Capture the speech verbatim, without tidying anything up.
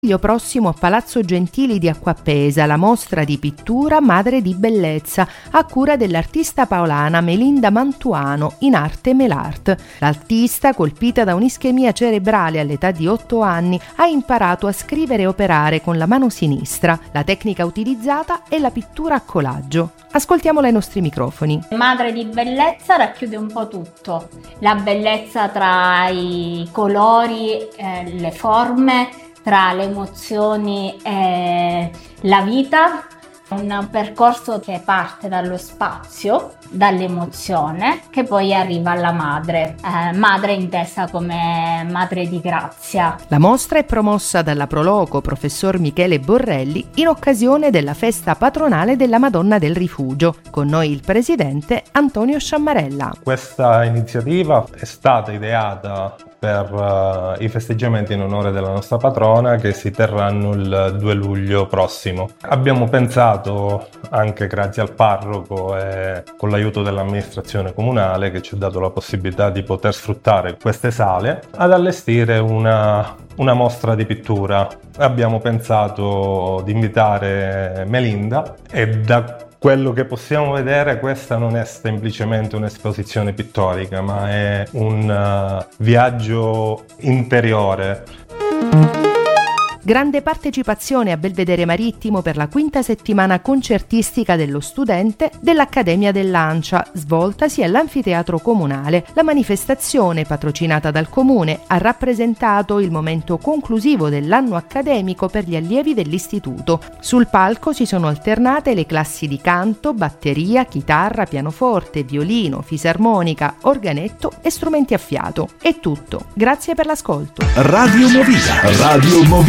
Luglio prossimo a Palazzo Gentili di Acquapesa la mostra di pittura Madre di Bellezza a cura dell'artista paolana Melinda Mantuano in arte Melart. L'artista, colpita da un'ischemia cerebrale all'età di otto anni, ha imparato a scrivere e operare con la mano sinistra. La tecnica utilizzata è la pittura a collaggio. Ascoltiamola ai nostri microfoni. Madre di Bellezza racchiude un po' tutto, la bellezza tra i colori, eh, le forme, tra le emozioni e la vita. Un percorso che parte dallo spazio, dall'emozione, che poi arriva alla madre, eh, madre intesa come madre di grazia. La mostra è promossa dalla Proloco professor Michele Borrelli in occasione della festa patronale della Madonna del Rifugio. Con noi il presidente Antonio Sciammarella. Questa iniziativa è stata ideata per uh, i festeggiamenti in onore della nostra patrona che si terranno il due luglio prossimo. Abbiamo pensato, anche grazie al parroco e con l'aiuto dell'amministrazione comunale che ci ha dato la possibilità di poter sfruttare queste sale, ad allestire una, una mostra di pittura. Abbiamo pensato di invitare Melinda e da quello che possiamo vedere questa non è semplicemente un'esposizione pittorica, ma è un uh, viaggio interiore. Grande partecipazione a Belvedere Marittimo per la quinta settimana concertistica dello studente dell'Accademia dell'Ancia, svoltasi all'Anfiteatro Comunale. La manifestazione, patrocinata dal Comune, ha rappresentato il momento conclusivo dell'anno accademico per gli allievi dell'istituto. Sul palco si sono alternate le classi di canto, batteria, chitarra, pianoforte, violino, fisarmonica, organetto e strumenti a fiato. È tutto. Grazie per l'ascolto. Radio Movida. Radio Movida.